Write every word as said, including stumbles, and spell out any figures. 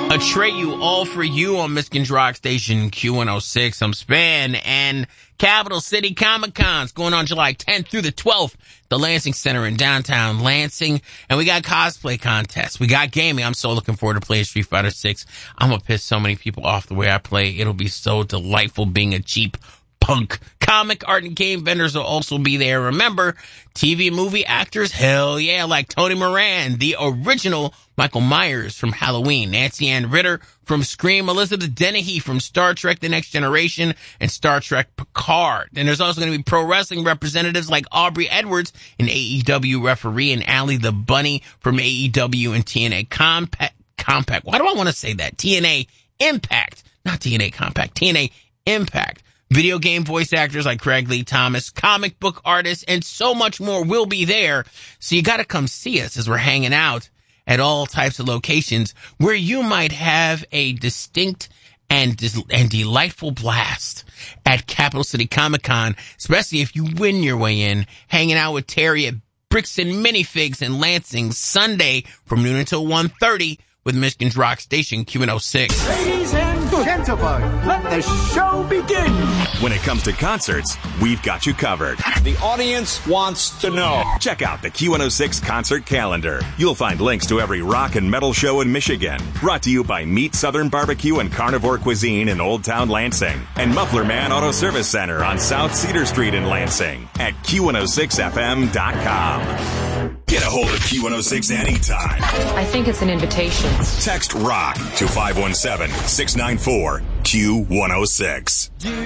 Atreyu, all for you on Michigan's Rock Station Q one oh six. I'm Span, and Capital City Comic Con's going on July tenth through the twelfth, the Lansing Center in downtown Lansing. And we got cosplay contests. We got gaming. I'm so looking forward to playing Street Fighter six. I'm going to piss so many people off the way I play. It'll be so delightful being a cheap punk. Comic, art, and game vendors will also be there. Remember, T V and movie actors, hell yeah, like Tony Moran, the original Michael Myers from Halloween, Nancy Ann Ritter from Scream, Elizabeth Dennehy from Star Trek The Next Generation and Star Trek Picard. And there's also going to be pro wrestling representatives like Aubrey Edwards, an A E W referee, and Allie the Bunny from A E W and T N A Compact. Compact. Why do I want to say that? T N A Impact, not T N A Compact, T N A Impact. Video game voice actors like Craig Lee Thomas, comic book artists, and so much more will be there. So you got to come see us as we're hanging out at all types of locations where you might have a distinct and dis- and delightful blast at Capital City Comic Con, especially if you win your way in, hanging out with Terry at Brixton Minifigs in Lansing Sunday from noon until one thirty with Michigan's Rock Station Q one oh six. Ladies and gentlemen, let the show begin. When it comes to concerts, we've got you covered. The audience wants to know. Check out the Q one oh six concert calendar. You'll find links to every rock and metal show in Michigan. Brought to you by Meat Southern Barbecue and Carnivore Cuisine in Old Town Lansing. And Muffler Man Auto Service Center on South Cedar Street in Lansing at Q one oh six F M dot com. Get a hold of Q one oh six anytime. I think it's an invitation. Text ROCK to five one seven, six nine four, Q one oh six.